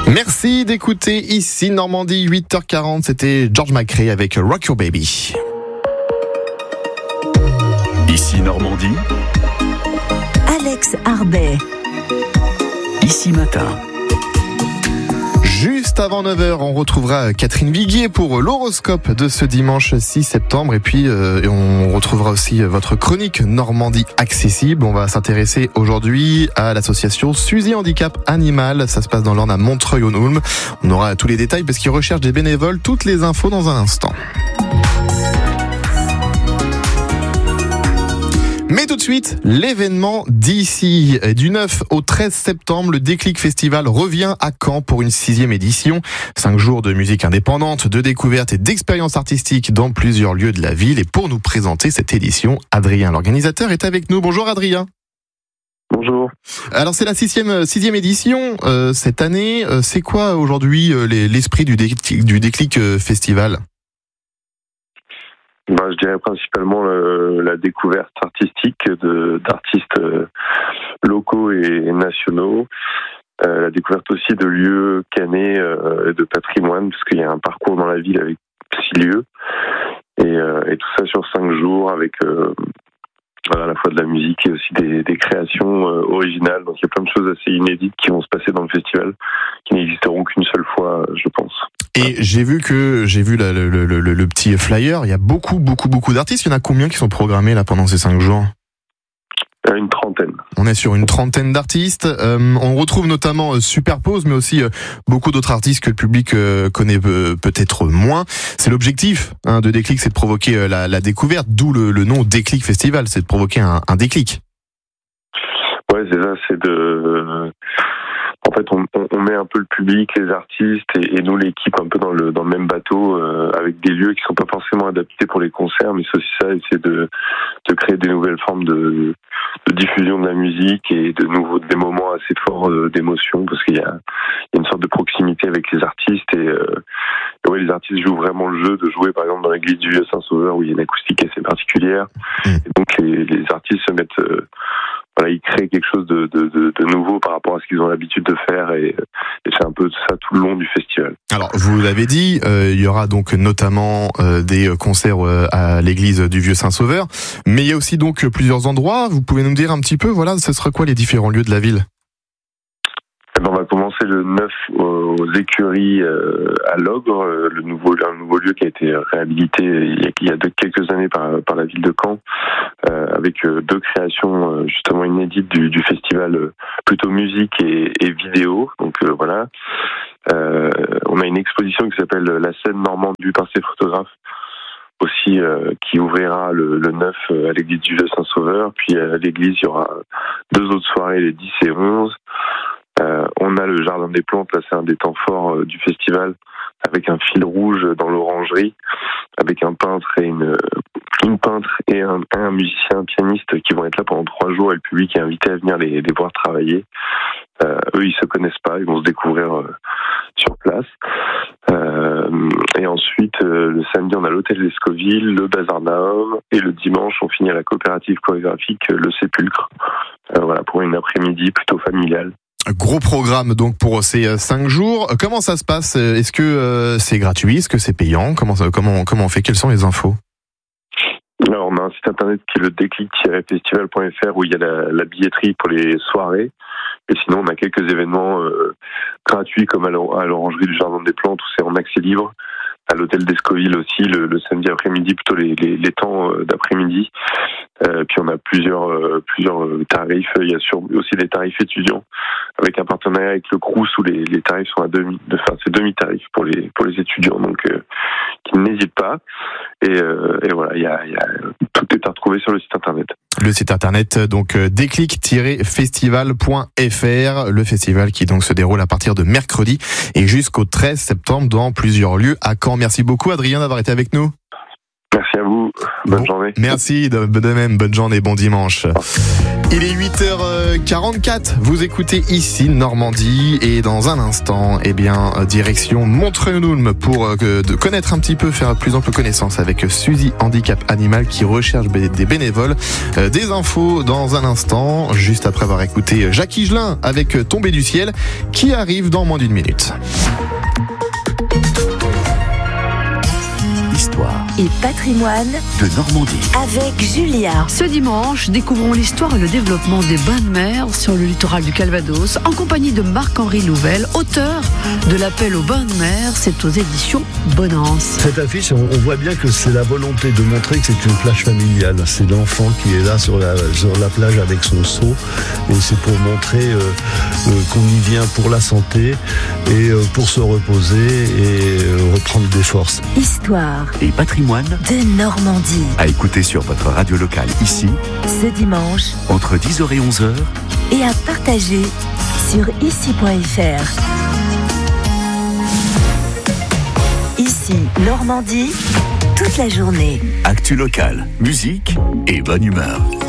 Merci d'écouter ici Normandie, 8h40, c'était George McRae avec Rock Your Baby. Ici Normandie, Alex Arbet. Ici Matin. Juste avant 9h, on retrouvera Catherine Viguier pour l'horoscope de ce dimanche 6 septembre. Et puis, on retrouvera aussi votre chronique Normandie accessible. On va s'intéresser aujourd'hui à l'association Suzy Handicap Animal. Ça se passe dans l'Orne à Montreuil-en-Aulne. On aura tous les détails parce qu'ils recherchent des bénévoles. Toutes les infos dans un instant. Mais tout de suite, l'événement d'ici. Du 9 au 13 septembre, le Déclic Festival revient à Caen pour une 6e édition. 5 jours de musique indépendante, de découvertes et d'expériences artistiques dans plusieurs lieux de la ville. Et pour nous présenter cette édition, Adrien, l'organisateur, est avec nous. Bonjour Adrien. Bonjour. Alors c'est la 6e édition cette année. C'est quoi aujourd'hui l'esprit du Déclic Festival ? Je dirais principalement la découverte artistique d'artistes locaux et nationaux, la découverte aussi de lieux cannés, de patrimoine, parce qu'il y a un parcours dans la ville avec 6 lieux, et tout ça sur 5 jours avec à la fois de la musique et aussi des créations originales. Donc il y a plein de choses assez inédites qui vont se passer dans le festival, qui n'existeront qu'une seule fois, je pense. Et j'ai vu le petit flyer, il y a beaucoup d'artistes. Il y en a combien qui sont programmés là pendant ces 5 jours ? Une trentaine. On est sur une trentaine d'artistes. On retrouve notamment Superpose, mais aussi beaucoup d'autres artistes que le public connaît peut-être moins. C'est l'objectif de Déclic, c'est de provoquer la découverte, d'où le nom Déclic Festival, c'est de provoquer un déclic. Ouais, c'est ça, en fait, on met un peu le public, les artistes et nous l'équipe un peu dans le même bateau, avec des lieux qui sont pas forcément adaptés pour les concerts, mais c'est aussi ça, essayer de créer des nouvelles formes de diffusion de la musique et des moments assez forts d'émotion, parce qu'il y a une sorte de proximité avec les artistes et ouais, les artistes jouent vraiment le jeu de jouer par exemple dans l'église du Vieux Saint-Sauveur où il y a une acoustique assez particulière. Et donc les artistes se mettent ils créent quelque chose de nouveau par rapport à ce qu'ils ont l'habitude de faire et c'est un peu ça tout le long du festival. Alors, vous l'avez dit, il y aura donc notamment des concerts à l'église du Vieux Saint-Sauveur, mais il y a aussi donc plusieurs endroits. Vous pouvez nous dire un petit peu, ce sera quoi les différents lieux de la ville ? On va commencer le 9 aux Écuries à Logre, un nouveau lieu qui a été réhabilité il y a quelques années par la ville de Caen, avec 2 créations justement inédites du festival, plutôt musique et vidéo. Donc voilà. On a une exposition qui s'appelle La scène normande vue par ses photographes, aussi qui ouvrira le 9 à l'église du Vieux Saint-Sauveur. Puis à l'église, il y aura 2 autres soirées, les 10 et 11. On a le Jardin des Plantes, là c'est un des temps forts du festival, avec un fil rouge dans l'orangerie, avec un peintre et une peintre et un musicien, un pianiste qui vont être là pendant 3 jours et le public est invité à venir les voir travailler. Eux ils se connaissent pas, ils vont se découvrir sur place. Et ensuite le samedi on a l'hôtel d'Escoville, le Bazar Naum et le dimanche on finit à la coopérative chorégraphique Le Sépulcre. Pour une après-midi plutôt familiale. Gros programme donc pour ces 5 jours. Comment ça se passe ? Est-ce que c'est gratuit ? Est-ce que c'est payant ? Comment on fait ? Quelles sont les infos ? Alors on a un site internet qui est le déclic-festival.fr où il y a la billetterie pour les soirées. Et sinon on a quelques événements gratuits comme à l'orangerie du Jardin des Plantes où c'est en accès libre. À l'hôtel d'Escoville aussi, le samedi après-midi, plutôt les temps d'après-midi. Puis on a plusieurs tarifs. Il y a aussi des tarifs étudiants avec un partenariat avec le Crous où les tarifs sont c'est demi-tarif pour les étudiants, donc qui n'hésitent pas. Et voilà, tout est à retrouver sur le site internet. Le site internet donc déclic-festival.fr, le festival qui donc se déroule à partir de mercredi et jusqu'au 13 septembre dans plusieurs lieux à Caen. Merci beaucoup Adrien d'avoir été avec nous. Merci à vous, bonne journée. Merci de même, bonne journée, bon dimanche. Il est 8h44, vous écoutez ici Normandie et dans un instant, direction Montreuil-Noulmes pour de connaître un petit peu, faire plus ample connaissance avec Suzy Handicap Animal qui recherche des bénévoles. Des infos dans un instant, juste après avoir écouté Jacques Higelin avec Tombé du ciel qui arrive dans moins d'une minute. Histoire et patrimoine de Normandie. avec Julia. Ce dimanche, découvrons l'histoire et le développement des bonnes mères sur le littoral du Calvados en compagnie de Marc-Henri Louvel, auteur de l'appel aux bonnes mères. C'est aux éditions Bonance. Cette affiche, on voit bien que c'est la volonté de montrer que c'est une plage familiale. C'est l'enfant qui est là sur la plage avec son seau et c'est pour montrer qu'on y vient pour la santé et pour se reposer et reprendre des forces. Histoire Et patrimoine de Normandie. à écouter sur votre radio locale ici, Ce dimanche entre 10h et 11h. et à partager sur ici.fr. Ici, Normandie, toute la journée. Actu locale, musique et bonne humeur.